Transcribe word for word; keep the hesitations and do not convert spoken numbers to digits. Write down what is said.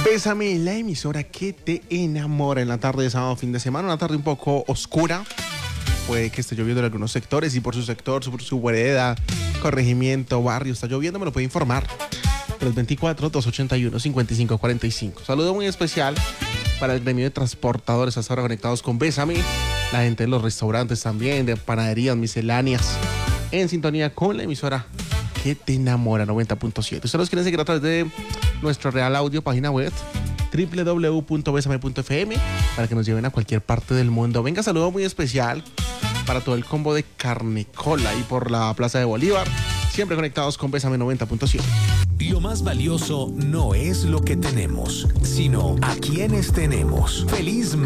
Bésame, la emisora que te enamora en la tarde de sábado, fin de semana. Una tarde un poco oscura. Puede que esté lloviendo en algunos sectores y por su sector, por su vereda, corregimiento, barrio, está lloviendo, me lo puede informar. tres veinticuatro, doscientos ochenta y uno, cincuenta y cinco cuarenta y cinco. Saludo muy especial para el gremio de transportadores hasta ahora conectados con Bésame. La gente de los restaurantes también, de panaderías misceláneas, en sintonía con la emisora que te enamora, noventa punto siete. Ustedes nos quieren seguir a través de nuestro Real Audio, página web doble u doble u doble u punto besame punto efe eme, para que nos lleven a cualquier parte del mundo. Venga, saludo muy especial para todo el combo de Carnicola y por la Plaza de Bolívar, siempre conectados con Bésame noventa punto siete. Lo más valioso no es lo que tenemos, sino a quienes tenemos. Feliz